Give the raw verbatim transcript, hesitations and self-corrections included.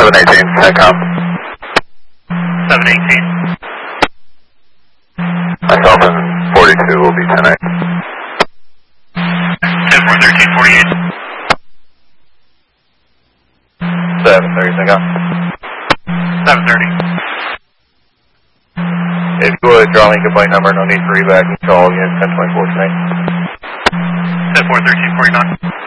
seven eighteen, SATCOM. seven eighteen. Myself and forty-two will be ten eight. ten four thirteen forty-eight. seven thirty, SATCOM. seven thirty. If you would, draw me complaint number, no need for evac, and call again ten twenty-four tonight. ten four thirteen forty-nine.